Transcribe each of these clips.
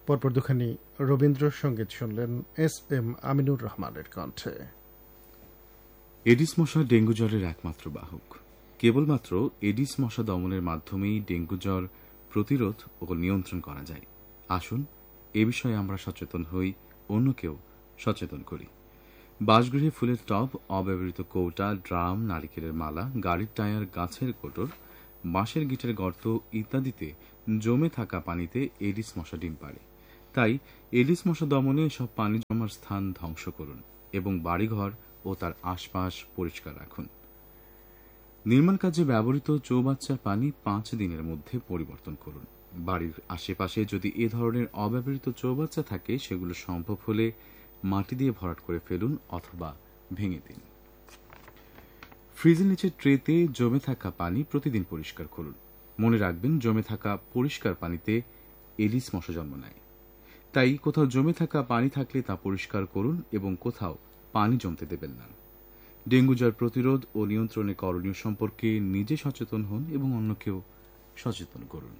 পরপর দুখানি রবীন্দ্রসঙ্গীত শুনলেন S M Aminur রহমানের কণ্ঠে। এডিস মশা ডেঙ্গু জ্বরের একমাত্র বাহক। কেবলমাত্র এডিস মশা দমনের মাধ্যমেই ডেঙ্গু জ্বর প্রতিরোধ ও নিয়ন্ত্রণ করা যায়। আসুন এ বিষয়ে আমরা সচেতন হই, অন্যকেও সচেতন করি। বাসগৃহে ফুলের টব, অব্যবহৃত কৌটা, ড্রাম, নারিকেলের মালা, গাড়ির টায়ার, গাছের কোটর, বাঁশের গিটের গর্ত ইত্যাদিতে জমে থাকা পানিতে এডিস মশা ডিম পাড়ে। তাই এডিস মশা দমনে এসব পানি জমার স্থান ধ্বংস করুন এবং বাড়িঘর ও তার আশপাশ পরিষ্কার রাখুন। নির্মাণ কাজে ব্যবহৃত চৌবাচ্চার পানি 5 দিনের মধ্যে পরিবর্তন করুন। বাড়ির আশেপাশে যদি এ ধরনের অব্যবহৃত চৌবাচ্চা থাকে, সেগুলো সম্ভব হলে মাটি দিয়ে ভরাট করে ফেলুন অথবা ভেঙে দিন। ফ্রিজের নিচে ট্রেতে জমে থাকা পানি প্রতিদিন পরিষ্কার করুন। মনে রাখবেন, জমে থাকা পরিষ্কার পানিতে এডিস মশা জন্ম নেয়। তাই কোথাও জমে থাকা পানি থাকলে তা পরিষ্কার করুন এবং কোথাও পানি জমতে দেবেন না। ডেঙ্গু জ্বর প্রতিরোধ ও নিয়ন্ত্রণে করণীয় সম্পর্কে নিজে সচেতন হন এবং অন্যকেও সচেতন করুন।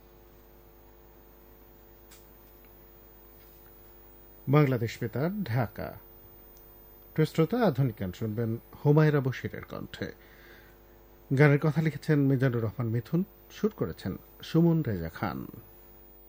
বাংলাদেশ বেতার, ঢাকা। শ্রোতা, আধুনিক গান শুনবেন হুমায়রা বশিরের কণ্ঠে। গানের কথা লিখেছেন মিজানুর রহমান মিথুন, সুর করেছেন সুমন রেজা খান।